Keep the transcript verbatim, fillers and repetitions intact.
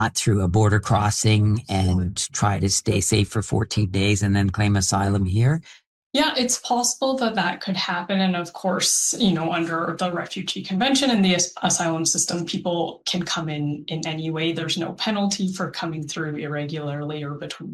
not through a border crossing and try to stay safe for fourteen days and then claim asylum here? Yeah, it's possible that that could happen. And of course, you know, under the Refugee Convention and the as- asylum system, people can come in in any way. There's no penalty for coming through irregularly or between